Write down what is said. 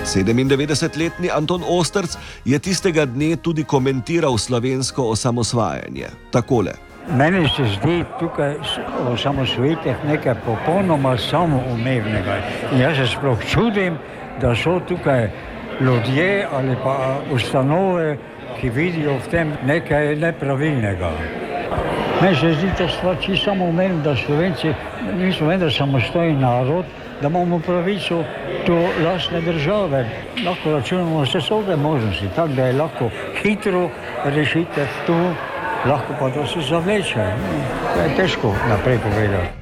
97-letni Anton Osterc je tistega dne tudi komentiral slovensko osamosvajanje. Takole. Meni se zdi tukaj osamosvojitev nekaj popolnoma samoumevnega. In jaz se sploh čudim, da so tukaj ljudje ali pa ustanove, ki vidijo v tem nekaj nepravilnega. Meni se zdi ta stvar čisto samoumevna, da Slovenci, mi smo vendar samostojni narod, da imamo pravico do lastne države. Lahko računamo vse svoje možnosti, tako da je lahko hitro rešitev tu, lahko pa da se zavleče. To je težko naprej povedati.